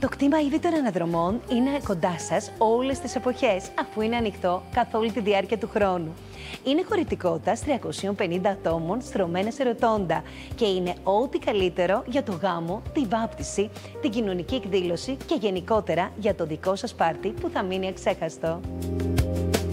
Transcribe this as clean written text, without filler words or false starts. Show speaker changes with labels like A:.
A: Το κτήμα Ήδη των Αναδρομών είναι κοντά σας όλες τις εποχές, αφού είναι ανοιχτό καθ' όλη τη διάρκεια του χρόνου. Είναι χωρητικότητας 350 ατόμων στρωμένα σε ρωτόντα και είναι ό,τι καλύτερο για το γάμο, τη βάπτιση, την κοινωνική εκδήλωση και γενικότερα για το δικό σας πάρτι που θα μείνει αξέχαστο.